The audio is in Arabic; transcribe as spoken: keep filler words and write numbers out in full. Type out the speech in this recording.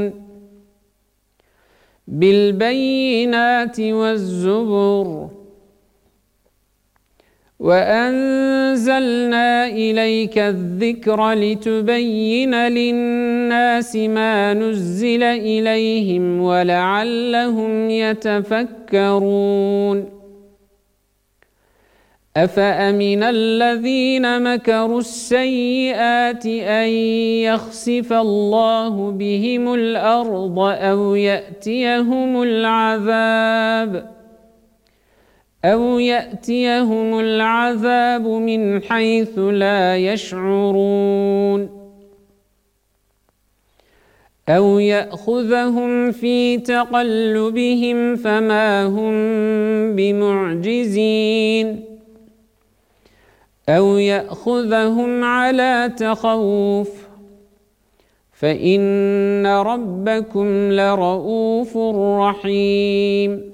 بالبينات والزبر وأنزلنا إليك الذكر لتبين للناس ما نزل إليهم ولعلهم يتفكرون أفأمن الذين مكروا السيئات أن يخسف الله بهم الأرض أو يأتيهم العذاب أو يأتيهم العذاب من حيث لا يشعرون أو يأخذهم في تقلبهم فما هم بمعجزين أو يأخذهم على تخوف فإن ربكم لرؤوف رحيم